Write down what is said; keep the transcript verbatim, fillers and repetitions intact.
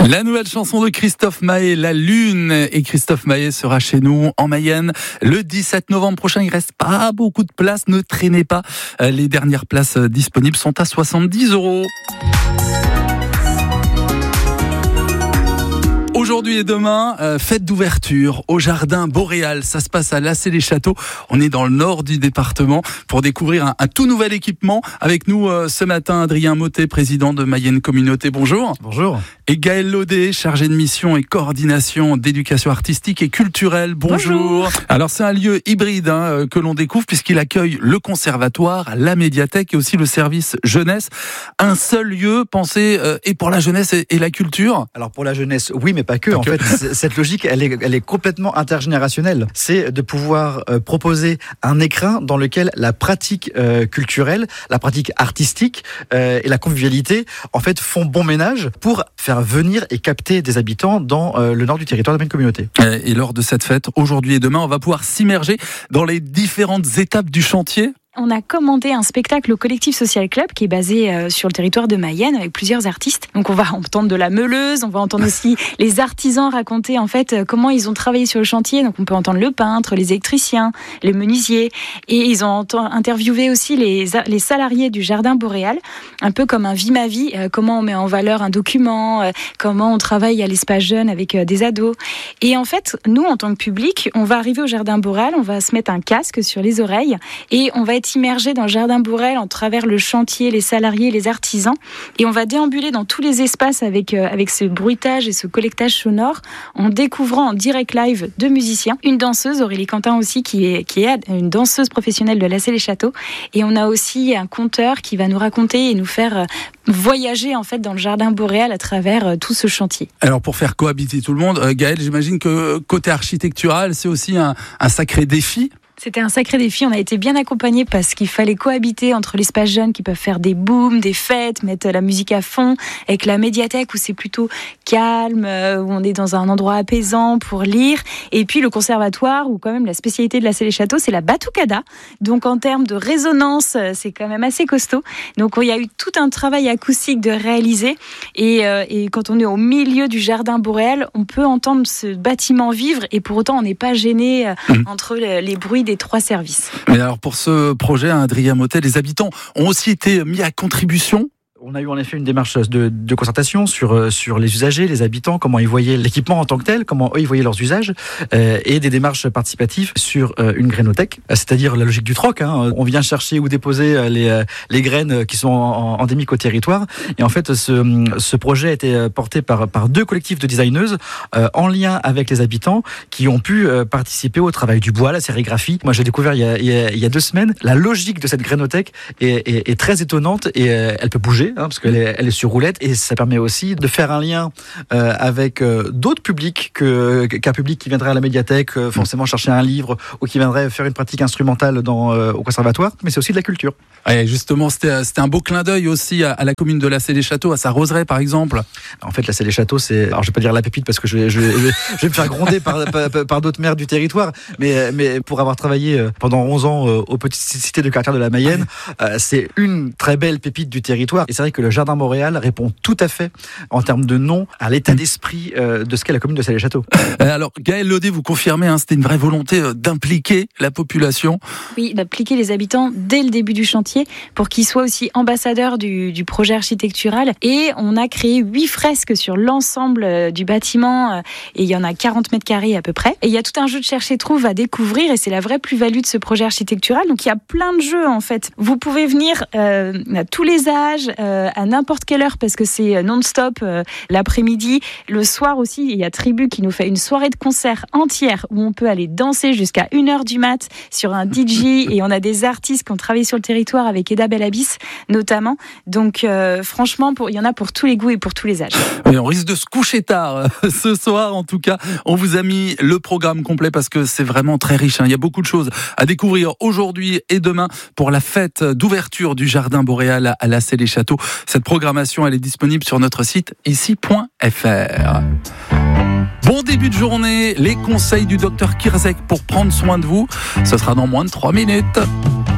La nouvelle chanson de Christophe Maé, La Lune. Et Christophe Maé sera chez nous en Mayenne le dix-sept novembre prochain. Il reste pas beaucoup de places, ne traînez pas. Les dernières places disponibles sont à soixante-dix euros. Aujourd'hui et demain, euh, fête d'ouverture au Jardin Boréal. Ça se passe à Lassay-les-Châteaux. On est dans le nord du département pour découvrir un, un tout nouvel équipement. Avec nous euh, ce matin, Adrien Mottet, président de Mayenne Communauté. Bonjour. Bonjour. Et Gaël Laudet, chargé de mission et coordination d'éducation artistique et culturelle. Bonjour. Bonjour. Alors c'est un lieu hybride hein, que l'on découvre puisqu'il accueille le conservatoire, la médiathèque et aussi le service jeunesse. Un seul lieu pensé euh, et pour la jeunesse et, et la culture. Alors pour la jeunesse, oui, mais pas que. Pas en que. fait, cette logique, elle est, elle est complètement intergénérationnelle. C'est de pouvoir euh, proposer un écrin dans lequel la pratique euh, culturelle, la pratique artistique euh, et la convivialité, en fait, font bon ménage pour faire venir et capter des habitants dans euh, le nord du territoire de la Mayenne Communauté. Et lors de cette fête, aujourd'hui et demain, on va pouvoir s'immerger dans les différentes étapes du chantier. On a commandé un spectacle au Collectif Social Club qui est basé euh, sur le territoire de Mayenne avec plusieurs artistes. Donc on va entendre de la meuleuse, on va entendre aussi les artisans raconter en fait euh, comment ils ont travaillé sur le chantier. Donc on peut entendre le peintre, les électriciens, les menuisiers et ils ont ent- interviewé aussi les, les salariés du Jardin Boréal, un peu comme un vie ma vie, euh, comment on met en valeur un document, euh, comment on travaille à l'espace jeune avec euh, des ados. Et en fait, nous en tant que public, on va arriver au Jardin Boréal, on va se mettre un casque sur les oreilles et on va être immergé dans le Jardin Boréal en travers le chantier, les salariés, les artisans et on va déambuler dans tous les espaces avec, euh, avec ce bruitage et ce collectage sonore en découvrant en direct live deux musiciens, une danseuse, Aurélie Quentin aussi qui est, qui est une danseuse professionnelle de Lassay-les-Châteaux et on a aussi un conteur qui va nous raconter et nous faire euh, voyager en fait dans le Jardin Boréal à travers euh, tout ce chantier. Alors pour faire cohabiter tout le monde, euh, Gaël, j'imagine que côté architectural c'est aussi un, un sacré défi. C'était un sacré défi, on a été bien accompagnés parce qu'il fallait cohabiter entre l'espace jeune qui peuvent faire des booms, des fêtes, mettre la musique à fond, avec la médiathèque où c'est plutôt calme, où on est dans un endroit apaisant pour lire, et puis le conservatoire où quand même la spécialité de Lassay-les-Châteaux c'est la batucada, donc en termes de résonance c'est quand même assez costaud, donc il y a eu tout un travail acoustique de réaliser et, euh, et quand on est au milieu du Jardin Boréal on peut entendre ce bâtiment vivre et pour autant on n'est pas gêné euh, mmh. entre les, les bruits des trois services. Mais alors pour ce projet, Adrien Mottet, les habitants ont aussi été mis à contribution. On a eu en effet une démarche de, de concertation sur, sur les usagers, les habitants, comment ils voyaient l'équipement en tant que tel, comment eux ils voyaient leurs usages, euh, et des démarches participatives sur euh, une grainothèque, c'est-à-dire la logique du troc. Hein. On vient chercher ou déposer les, les graines qui sont en, endémiques au territoire. Et en fait, ce, ce projet a été porté par, par deux collectifs de designeuses euh, en lien avec les habitants qui ont pu euh, participer au travail du bois, la sérigraphie. Moi, j'ai découvert il y a, il y a, il y a deux semaines la logique de cette grainothèque est, est, est très étonnante et euh, elle peut bouger. Hein, parce qu'elle est, elle est sur roulette et ça permet aussi de faire un lien euh, avec euh, d'autres publics que, qu'un public qui viendrait à la médiathèque euh, forcément chercher un livre ou qui viendrait faire une pratique instrumentale dans, euh, au conservatoire, mais c'est aussi de la culture. Et justement, c'était, c'était un beau clin d'œil aussi à, à la commune de Lassay-les-Châteaux, à sa roseraie par exemple. En fait, Lassay-les-Châteaux, c'est, alors je vais pas dire la pépite parce que je vais, je vais, je vais, je vais me faire gronder par, par, par d'autres maires du territoire, mais, mais pour avoir travaillé pendant onze ans aux petites cités de caractère de la Mayenne, euh, c'est une très belle pépite du territoire et c'est vrai que le Jardin Boréal répond tout à fait en termes de nom à l'état d'esprit euh, de ce qu'est la commune de Lassay-les-Châteaux. Alors Gaël Laudet, vous confirmez, hein, c'était une vraie volonté d'impliquer la population. Oui, d'impliquer les habitants dès le début du chantier pour qu'ils soient aussi ambassadeurs du, du projet architectural. Et on a créé huit fresques sur l'ensemble du bâtiment et il y en a quarante mètres carrés à peu près. Et il y a tout un jeu de chercher-trouve à découvrir et c'est la vraie plus-value de ce projet architectural. Donc il y a plein de jeux en fait. Vous pouvez venir euh, à tous les âges, euh, à n'importe quelle heure parce que c'est non-stop euh, l'après-midi. Le soir aussi, il y a Tribu qui nous fait une soirée de concert entière où on peut aller danser jusqu'à une heure du mat sur un D J et on a des artistes qui ont travaillé sur le territoire avec Eda Belabis notamment. Donc euh, franchement, pour, il y en a pour tous les goûts et pour tous les âges. Oui, on risque de se coucher tard ce soir en tout cas. On vous a mis le programme complet parce que c'est vraiment très riche. Hein. Il y a beaucoup de choses à découvrir aujourd'hui et demain pour la fête d'ouverture du Jardin Boréal à Lassay-les-Châteaux. Cette programmation, elle est disponible sur notre site ici point f r. Bon début de journée, les conseils du docteur Kirzek pour prendre soin de vous. Ce sera dans moins de trois minutes.